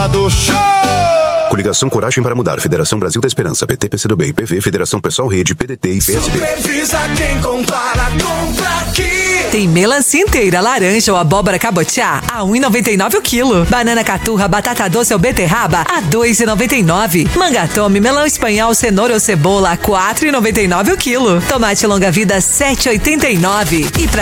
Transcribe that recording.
Atacado. Show! Coligação Coragem para Mudar, Federação Brasil da Esperança, PT, PCdoB, IPV, Federação Pessoal Rede, PDT e PSD. Supervisa quem compara, compra aqui. Tem melancia inteira, laranja ou abóbora cabotiá a R$1,99 o quilo. Banana caturra, batata doce ou beterraba a R$2,99. Manga tome, melão espanhol, cenoura ou cebola a R$4,99 o quilo. Tomate longa vida R$7,89. E pra